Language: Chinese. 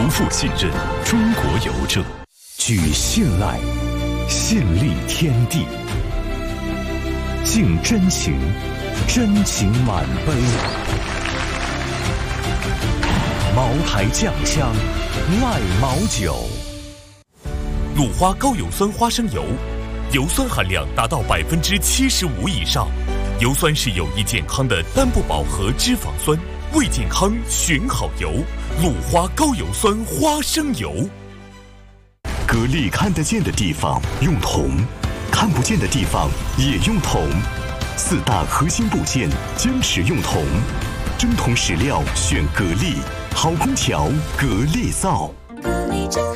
不负信任，中国邮政。举信赖，信立天地。敬真情，真情满杯。茅台酱香，赖茅酒。 鲁花高油酸花生油，油酸含量达到75%以上。油酸是有益健康的单不饱和脂肪酸，为健康选好油。鲁花高油酸花生油。 格力看得见的地方用铜，看不见的地方也用铜。4大核心部件坚持用铜，真铜实料选格力，好空调格力造。